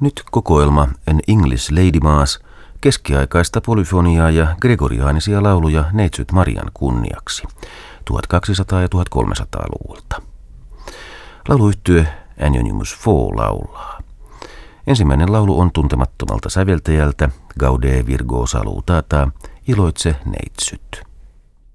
Nyt kokoelma An English Lady Mass, keskiaikaista polyfoniaa ja gregoriaanisia lauluja neitsyt Marian kunniaksi 1200- ja 1300-luvulta. Lauluyhtye Anonymous Four laulaa. Ensimmäinen laulu on tuntemattomalta säveltäjältä Gaude Virgo Salutata, Iloitse neitsyt.